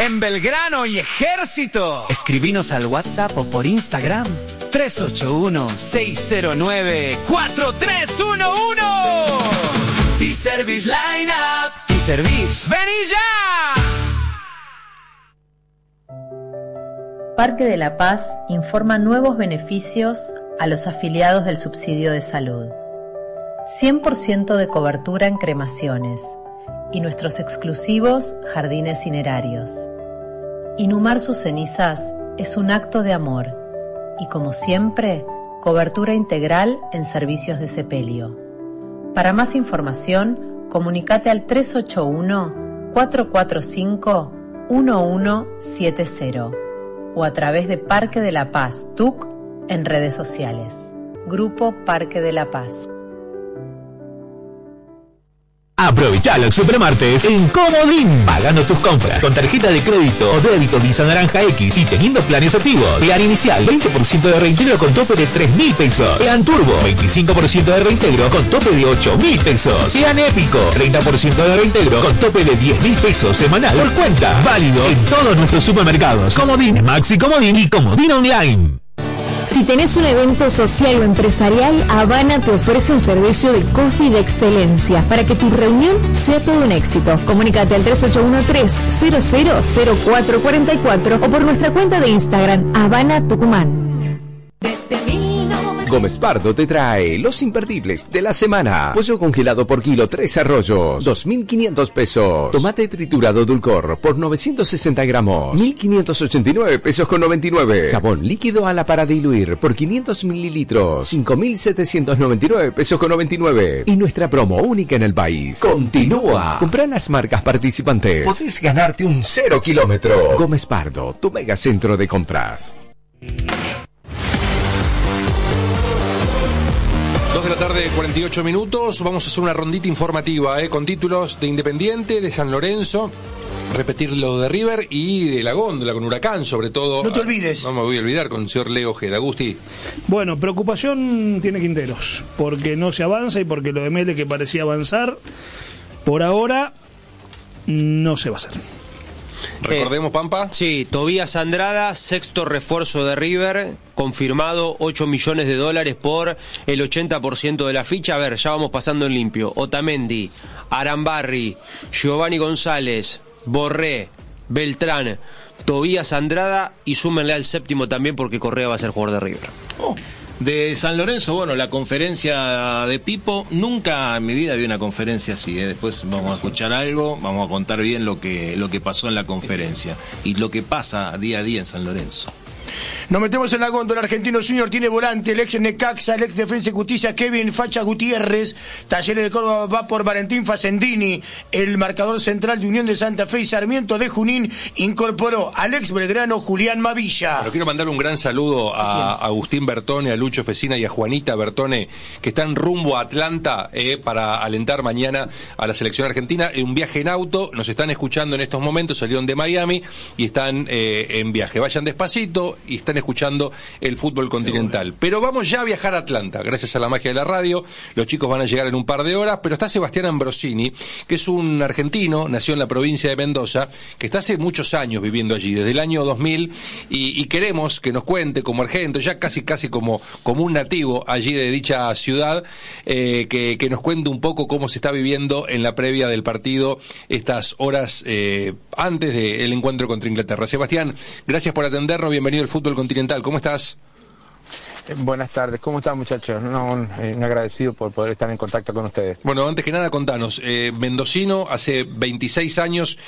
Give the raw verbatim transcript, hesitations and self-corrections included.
en Belgrano y Ejército. Escribinos al WhatsApp o por Instagram tres ocho uno, seis cero nueve, cuatro tres uno uno. T-Service Lineup. T-Service. ¡Vení ya! Parque de la Paz informa nuevos beneficios a los afiliados del subsidio de salud. cien por ciento de cobertura en cremaciones y nuestros exclusivos jardines cinerarios. Inhumar sus cenizas es un acto de amor y, como siempre, cobertura integral en servicios de sepelio. Para más información, comunícate al tres ocho uno, cuatro cuatro cinco, uno uno siete cero o a través de Parque de la Paz T U C en redes sociales. Grupo Parque de la Paz. Aprovecha los supermartes en Comodín, pagando tus compras con tarjeta de crédito o débito Visa Naranja X y teniendo planes activos. Plan inicial veinte por ciento de reintegro con tope de tres mil pesos. Plan Turbo veinticinco por ciento de reintegro con tope de ocho mil pesos. Plan Épico treinta por ciento de reintegro con tope de diez mil pesos semanal por cuenta. Válido en todos nuestros supermercados Comodín, Maxi Comodín y Comodín Online. Si tenés un evento social o empresarial, Habana te ofrece un servicio de coffee de excelencia para que tu reunión sea todo un éxito. Comunícate al tres ocho uno tres, cero cero cero cuatro cuatro cuatro o por nuestra cuenta de Instagram, Habana Tucumán. Gómez Pardo te trae los imperdibles de la semana. Pollo congelado por kilo, tres arroyos, dos mil quinientos pesos. Tomate triturado Dulcor por novecientos sesenta gramos, mil quinientos ochenta y nueve pesos con noventa y nueve. Jabón líquido Ala para diluir por quinientos mililitros, cinco mil setecientos noventa y nueve pesos con noventa y nueve. Y nuestra promo única en el país continúa. Comprá las marcas participantes. Podés ganarte un cero kilómetro. Gómez Pardo, tu mega centro de compras. dos de la tarde, cuarenta y ocho minutos. Vamos a hacer una rondita informativa, ¿eh? Con títulos de Independiente, de San Lorenzo, repetir lo de River y de la góndola con Huracán, sobre todo. No te olvides. No me voy a olvidar con el señor Leo Ojeda. Agustí. Bueno, preocupación tiene Quinteros, porque no se avanza y porque lo de Mele, que parecía avanzar, por ahora no se va a hacer. Recordemos, Pampa. Eh, sí, Tobías Andrada, sexto refuerzo de River, confirmado ocho millones de dólares por el ochenta por ciento de la ficha. A ver, ya vamos pasando en limpio. Otamendi, Arambarri, Giovanni González, Borré, Beltrán, Tobías Andrada y súmenle al séptimo también porque Correa va a ser jugador de River. Oh. De San Lorenzo, bueno, la conferencia de Pipo, nunca en mi vida vi una conferencia así, ¿eh? Después vamos a escuchar algo, vamos a contar bien lo que, lo que pasó en la conferencia y lo que pasa día a día en San Lorenzo. Nos metemos en la góndola. Argentino Junior tiene volante, el ex Necaxa, el ex Defensa y Justicia Kevin Facha Gutiérrez. Talleres de Córdoba va por Valentín Facendini. El marcador central de Unión de Santa Fe y Sarmiento de Junín incorporó al ex Belgrano Julián Mavilla. Pero quiero mandar un gran saludo a, a Agustín Bertone, a Lucho Fecina y a Juanita Bertone, que están rumbo a Atlanta eh, para alentar mañana a la selección argentina en un viaje en auto. Nos están escuchando en estos momentos, salieron de Miami y están eh, en viaje. Vayan despacito y están escuchando el fútbol continental. Pero vamos ya a viajar a Atlanta, gracias a la magia de la radio. Los chicos van a llegar en un par de horas, pero está Sebastián Ambrosini, que es un argentino, nació en la provincia de Mendoza, que está hace muchos años viviendo allí, desde el año dos mil, y, y queremos que nos cuente como argento, ya casi casi como, como un nativo allí de dicha ciudad, eh, que, que nos cuente un poco cómo se está viviendo en la previa del partido, estas horas eh, antes del encuentro contra Inglaterra. Sebastián, gracias por atendernos, bienvenido al fútbol continental, ¿cómo estás? Eh, buenas tardes, ¿cómo están, muchachos? No, un, eh, un agradecido por poder estar en contacto con ustedes. Bueno, antes que nada contanos, eh, mendocino, hace veintiséis años